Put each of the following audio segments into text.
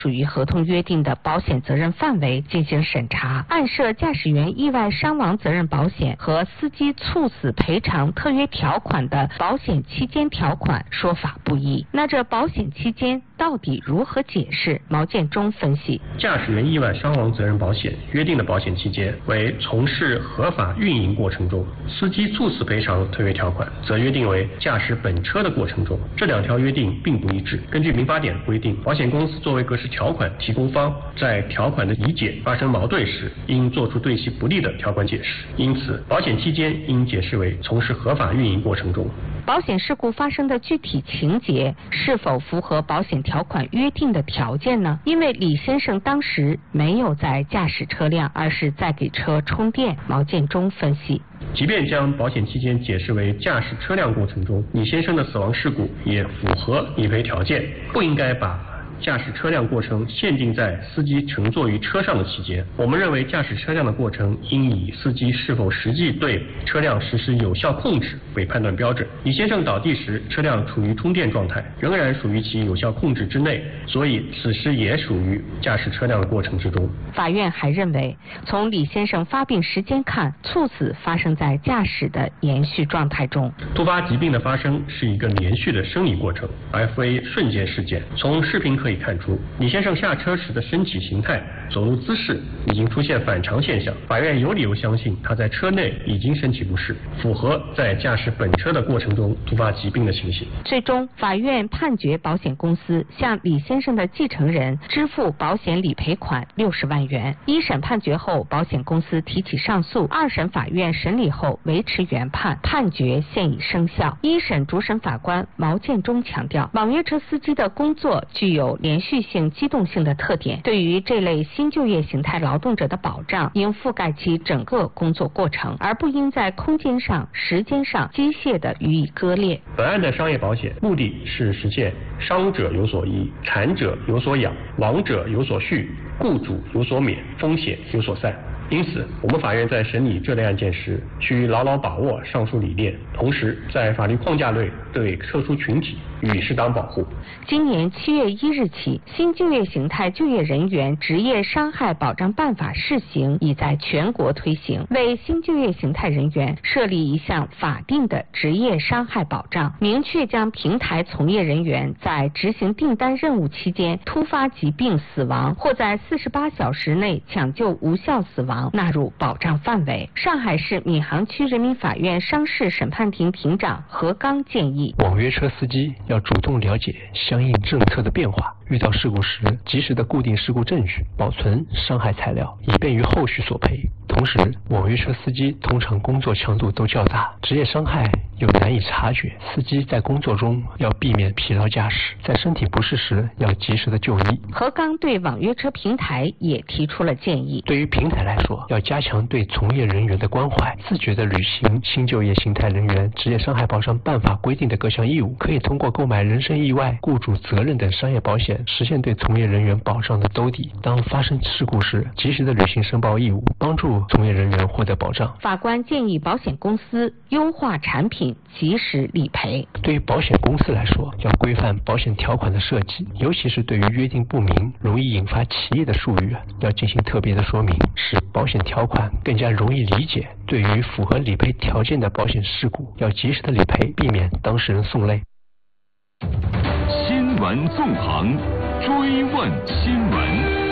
属于合同约定的保险责任范围进行审查，按涉驾驶员意外伤亡责任保险和司机猝死赔偿特约条款的保险期间条款说法不一。那这保险期间到底如何解释？毛建中分析， 驾驶员意外伤亡责任保险约定的保险期间为从事合法运营过程中，司机猝死赔偿特约条款则约定为驾驶本车的过程中，这两条约定并不一致。根据民法典规定，保险公司作为格式条款提供方，在条款的理解发生矛盾时，应作出对其不利的条款解释。因此，保险期间应解释为从事合法运营过程中。 保险事故发生的具体情节是否符合保险条款约定的条件呢？因为李先生当时没有在驾驶车辆，而是在给车充电。毛建中分析， 即便将保险期间解释为驾驶车辆过程中，李先生的死亡事故也符合理赔条件，不应该把驾驶车辆过程限定在司机乘坐于车上的期间。我们认为，驾驶车辆的过程应以司机是否实际对车辆实施有效控制为判断标准。李先生倒地时，车辆处于充电状态，仍然属于其有效控制之内，所以此时也属于驾驶车辆的过程之中。 法院还认为，从李先生发病时间看，猝死发生在驾驶的延续状态中。 突发疾病的发生是一个连续的生理过程，而非瞬间事件。从视频可以看出，李先生下车时的身体形态、走路姿势已经出现反常现象，法院有理由相信他在车内已经身体不适，符合在驾驶本车的过程中突发疾病的情形。 最终，法院判决保险公司向李先生的继承人支付保险理赔款60万元。一审判决后，保险公司提起上诉，二审法院审理后维持原判，判决现已生效。一审主审法官毛建中强调，网约车司机的工作具有连续性、机动性的特点，对于这类新就业形态劳动者的保障应覆盖其整个工作过程，而不应在空间上、时间上机械地予以割裂。 本案的商业保险目的是实现伤者有所医、残者有所养、亡者有所续、雇主有所免、风险有所散。因此，我们法院在审理这类案件时，需牢牢把握上述理念，同时在法律框架内对特殊群体予以适当保护。 今年7月1日起，新就业形态就业人员职业伤害保障办法试行已在全国推行，为新就业形态人员设立一项法定的职业伤害保障，明确将平台从业人员在执行订单任务期间突发疾病死亡或在48小时内抢救无效死亡纳入保障范围。上海市闵行区人民法院商事审判庭庭长何刚建议， 网约车司机要主动了解相应政策的变化，遇到事故时及时的固定事故证据，保存伤害材料，以便于后续索赔。同时，网约车司机通常工作强度都较大，职业伤害又难以察觉，司机在工作中要避免疲劳驾驶，在身体不适时要及时的就医。 何刚对网约车平台也提出了建议， 对于平台来说，要加强对从业人员的关怀，自觉地履行新就业形态人员职业伤害保障办法规定的各项义务，可以通过购买人身意外、雇主责任等商业保险，实现对从业人员保障的兜底。当发生事故时，及时地履行申报义务，帮助从业人员获得保障。 法官建议保险公司优化产品，及时理赔。 对于保险公司来说，要规范保险条款的设计，尤其是对于约定不明、容易引发歧义的术语，要进行特别的说明，使保险条款更加容易理解。对于符合理赔条件的保险事故，要及时的理赔，避免当事人送累。 新闻纵横，追问新闻。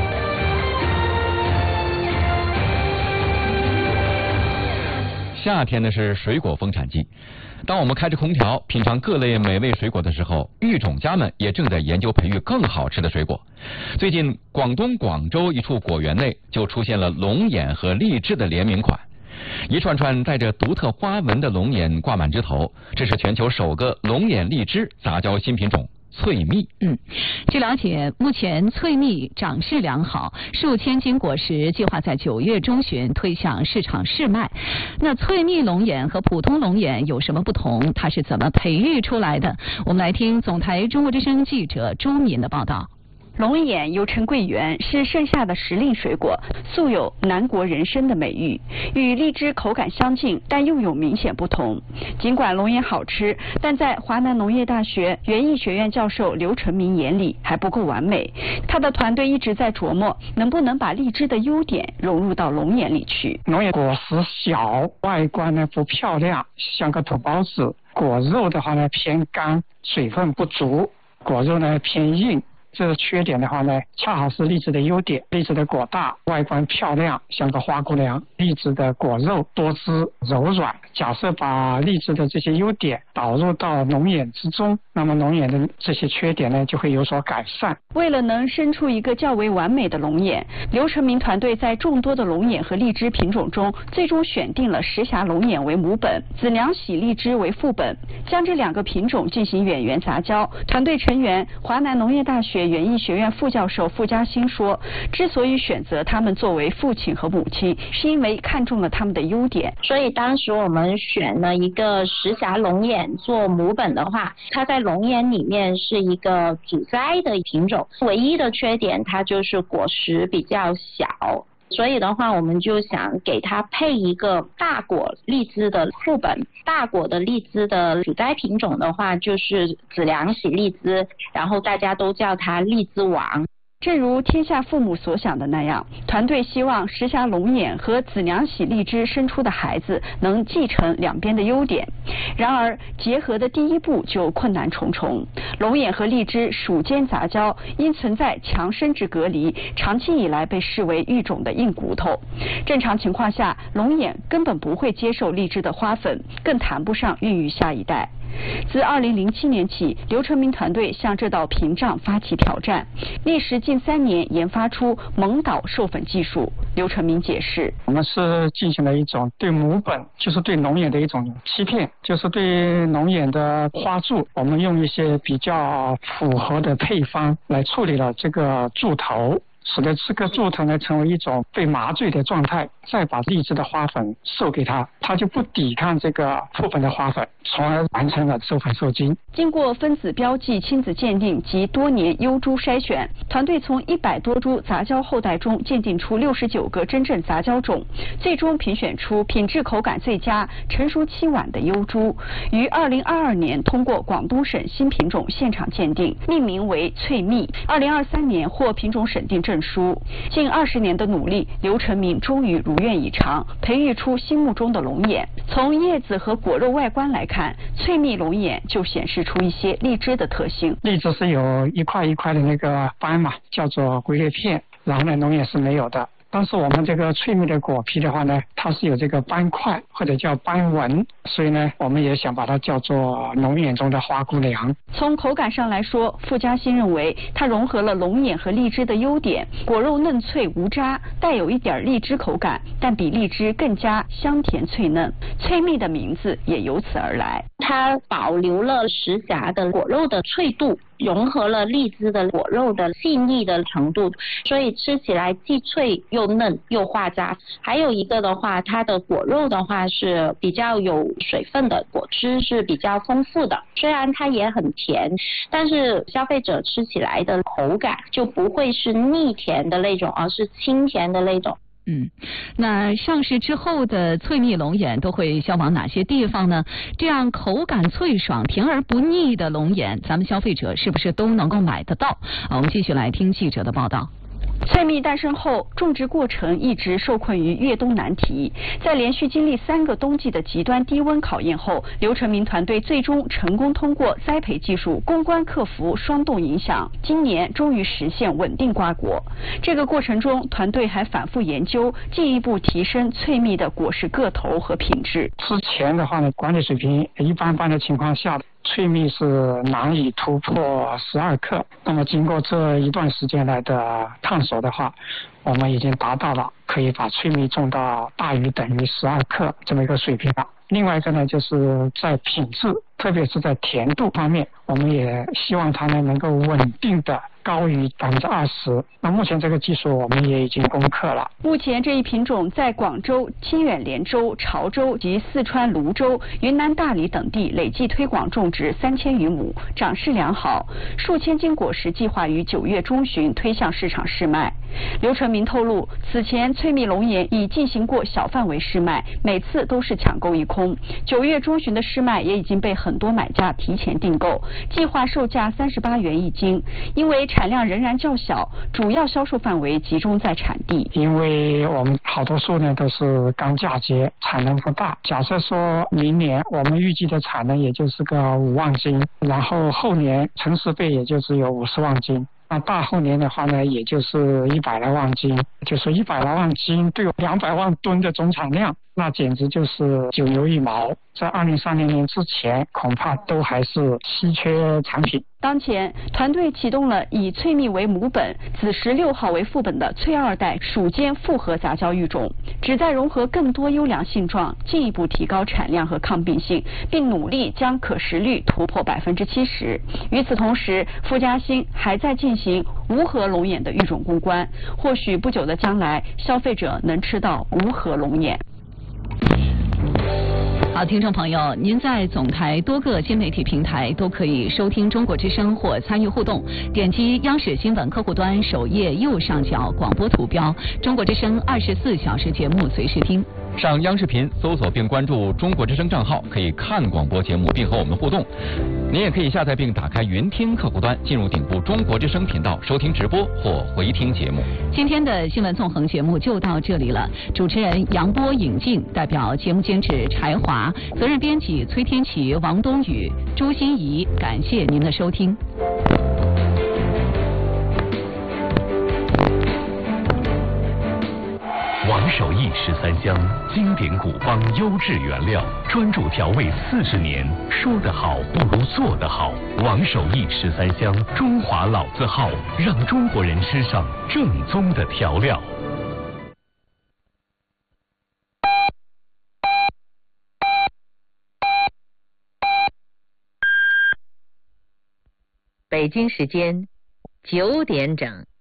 夏天呢是水果丰产季，当我们开着空调品尝各类美味水果的时候，育种家们也正在研究培育更好吃的水果。最近，广东广州一处果园内就出现了龙眼和荔枝的联名款，一串串带着独特花纹的龙眼挂满枝头，这是全球首个龙眼荔枝杂交新品种。翠蜜。 据了解，目前翠蜜长势良好，数千斤果实计划在9月中旬推向市场试卖。那翠蜜龙眼和普通龙眼有什么不同？它是怎么培育出来的？我们来听总台中国之声记者朱敏的报道。 龙眼又称桂圆，是盛夏的时令水果，素有南国人参的美誉。与荔枝口感相近，但又有明显不同。尽管龙眼好吃，但在华南农业大学园艺学院教授刘成明眼里还不够完美。他的团队一直在琢磨，能不能把荔枝的优点融入到龙眼里去。 龙眼果实小，外观呢不漂亮，像个土包子。果肉的话呢偏干，水分不足，果肉呢偏硬。这个缺点的话呢，恰好是荔枝的优点。荔枝的果大，外观漂亮，像个花姑娘。荔枝的果肉多汁柔软。假设把荔枝的这些优点导入到龙眼之中，那么龙眼的这些缺点呢就会有所改善。 为了能生出一个较为完美的龙眼，刘成明团队在众多的龙眼和荔枝品种中，最终选定了石峡龙眼为母本，紫娘喜荔枝为副本，将这2个品种进行远缘杂交。团队成员华南农业大学园艺学院副教授傅嘉兴说，之所以选择他们作为父亲和母亲，是因为看中了他们的优点。 所以当时我们选了一个石峡龙眼做母本的话，它在龙眼里面是一个主栽的品种，唯一的缺点它就是果实比较小。所以的话，我们就想给它配一个大果荔枝的副本。大果的荔枝的主栽品种的话，就是紫娘喜荔枝，然后大家都叫它荔枝王。 正如天下父母所想的那样，团队希望石峡龙眼和紫娘喜荔枝生出的孩子能继承两边的优点。然而，结合的第一步就困难重重。龙眼和荔枝属间杂交，因存在强生殖隔离，长期以来被视为育种的硬骨头。正常情况下，龙眼根本不会接受荔枝的花粉，更谈不上孕育下一代。自2007年起，刘成明团队向这道屏障发起挑战，历时近3年研发出蒙导授粉技术。刘成明解释， 我们是进行了一种对母本，就是对龙眼的一种欺骗，就是对龙眼的花柱，我们用一些比较符合的配方来处理了这个柱头，使得这个柱头呢成为一种被麻醉的状态，再把荔枝的花粉授给它，它就不抵抗这个副本的花粉，从而完成了授粉受精。 经过分子标记、亲子鉴定及多年优株筛选，团队从100多株杂交后代中鉴定出69个真正杂交种，最终评选出品质口感最佳、成熟期晚的优株，于2022年通过广东省新品种现场鉴定，命名为翠蜜。2023年获品种审定证书。近20年的努力，刘成明终于如愿以偿，培育出心目中的龙眼。从叶子和果肉外观来看，翠蜜龙眼就显示出一些荔枝的特性。 荔枝是有一块一块的那个斑嘛，叫做龟裂片，然后呢龙眼是没有的。但是我们这个翠蜜的果皮的话呢，它是有这个斑块或者叫斑纹，所以呢我们也想把它叫做龙眼中的花姑娘。 从口感上来说，傅嘉欣认为它融合了龙眼和荔枝的优点，果肉嫩脆无渣，带有一点荔枝口感，但比荔枝更加香甜脆嫩。翠蜜的名字也由此而来。 它保留了石峡的果肉的脆度，融合了荔枝的果肉的细腻的程度，所以吃起来既脆又嫩又化渣。还有一个的话，它的果肉的话是比较有水分的，果汁是比较丰富的。虽然它也很甜，但是消费者吃起来的口感就不会是腻甜的那种，而是清甜的那种。 那上市之后的翠蜜龙眼都会销往哪些地方呢？这样口感脆爽、甜而不腻的龙眼，咱们消费者是不是都能够买得到？我们继续来听记者的报道。 翠蜜诞生后，种植过程一直受困于越冬难题。在连续经历3个冬季的极端低温考验后，刘成明团队最终成功通过栽培技术攻关克服霜冻影响，今年终于实现稳定瓜果。这个过程中，团队还反复研究，进一步提升翠蜜的果实个头和品质。 之前的话呢，管理水平一般般的情况下，翠蜜是难以突破12克。那么经过这一段时间来的探索的话，我们已经达到了可以把翠蜜种到大于等于12克这么一个水平了。另外一个呢，就是在品质，特别是在甜度方面，我们也希望它呢能够稳定的高于20%。那目前这个技术我们也已经攻克了。 目前这一品种在广州、清远连州、潮州及四川泸州、云南大理等地累计推广种植3000余亩，长势良好。数千斤果实计划于9月中旬推向市场试卖。刘成明透露，此前翠蜜龙眼已进行过小范围试卖，每次都是抢购一空。9月中旬的试卖也已经被很多买家提前订购，计划售价38元一斤。因为产量仍然较小，主要销售范围集中在产地。 因为我们好多树呢都是刚嫁接，产能不大。假设说明年我们预计的产能也就是个5万斤，然后后年成10倍也就只有50万斤。那大后年的话呢，也就是100来万斤，就是100来万斤对200万吨的总产量，那简直就是九牛一毛。在2030年之前，恐怕都还是稀缺产品。 当前，团队启动了以翠蜜为母本、紫石6号为副本的翠2代属间复合杂交育种，旨在融合更多优良性状，进一步提高产量和抗病性，并努力将可食率突破70%。与此同时，傅家兴还在进行无核龙眼的育种攻关，或许不久的将来，消费者能吃到无核龙眼。 好，听众朋友，您在总台多个新媒体平台都可以收听中国之声或参与互动，点击央视新闻客户端首页右上角广播图标，中国之声24小时节目随时听。 上央视频搜索并关注中国之声账号，可以看广播节目并和我们互动。您也可以下载并打开云听客户端，进入顶部中国之声频道收听直播或回听节目。 今天的新闻纵横节目就到这里了，主持人杨波、尹静，代表节目监制柴华，责任编辑崔天琪、王冬雨、朱心怡，感谢您的收听。 王守义13香，经典古方优质原料，专注调味40年。说得好不如做得好。王守义13香，中华老字号，让中国人吃上正宗的调料。 北京时间9点整。